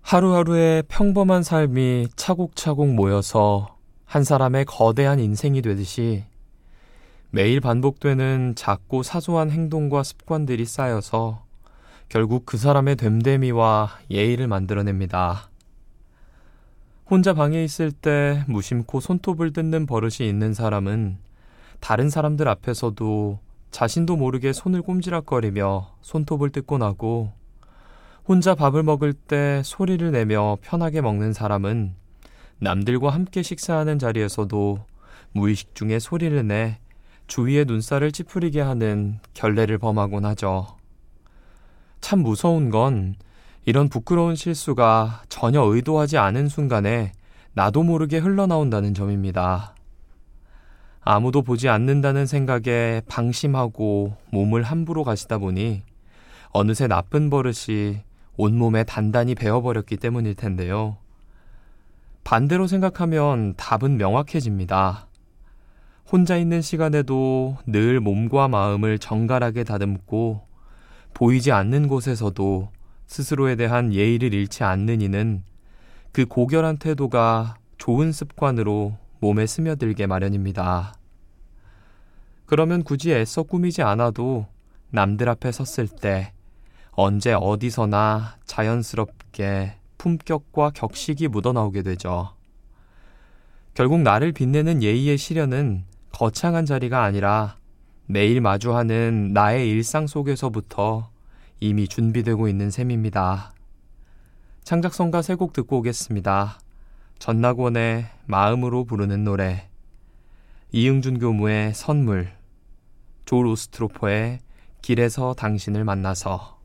하루하루의 평범한 삶이 차곡차곡 모여서 한 사람의 거대한 인생이 되듯이 매일 반복되는 작고 사소한 행동과 습관들이 쌓여서 결국 그 사람의 됨됨이와 예의를 만들어냅니다. 혼자 방에 있을 때 무심코 손톱을 뜯는 버릇이 있는 사람은 다른 사람들 앞에서도 자신도 모르게 손을 꼼지락거리며 손톱을 뜯곤 하고, 혼자 밥을 먹을 때 소리를 내며 편하게 먹는 사람은 남들과 함께 식사하는 자리에서도 무의식 중에 소리를 내 주위의 눈살을 찌푸리게 하는 결례를 범하곤 하죠. 참 무서운 건 이런 부끄러운 실수가 전혀 의도하지 않은 순간에 나도 모르게 흘러나온다는 점입니다. 아무도 보지 않는다는 생각에 방심하고 몸을 함부로 가시다 보니 어느새 나쁜 버릇이 온몸에 단단히 배어버렸기 때문일 텐데요. 반대로 생각하면 답은 명확해집니다. 혼자 있는 시간에도 늘 몸과 마음을 정갈하게 다듬고 보이지 않는 곳에서도 스스로에 대한 예의를 잃지 않는 이는 그 고결한 태도가 좋은 습관으로 몸에 스며들게 마련입니다. 그러면 굳이 애써 꾸미지 않아도 남들 앞에 섰을 때 언제 어디서나 자연스럽게 품격과 격식이 묻어나오게 되죠. 결국 나를 빛내는 예의의 실현은 거창한 자리가 아니라 매일 마주하는 나의 일상 속에서부터 이미 준비되고 있는 셈입니다. 창작성가 세 곡 듣고 오겠습니다. 전낙원의 마음으로 부르는 노래, 이응준 교무의 선물, 졸 오스트로퍼의 길에서 당신을 만나서.